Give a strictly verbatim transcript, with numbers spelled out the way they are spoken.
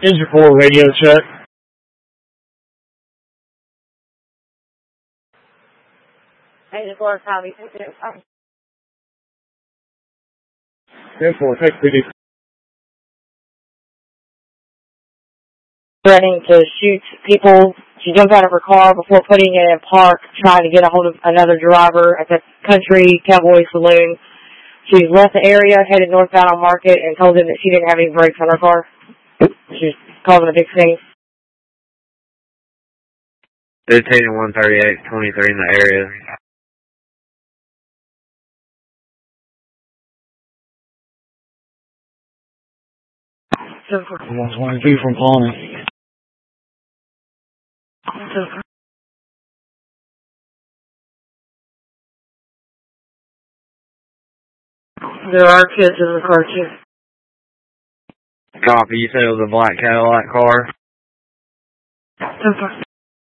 Engine four radio check. Engine four, Tommy. ten four, take P D. Threatening to shoot people. She jumped out of her car before putting it in park, trying to get a hold of another driver at the Country Cowboy Saloon. She's left the area, headed northbound on Market, and told him that she didn't have any brakes on her car. She's causing a big scene. fifteen one thirty-eight twenty-three in the area. one twenty-two from Pawnee. There are kids in the car, too. Copy, you said it was a black Cadillac car?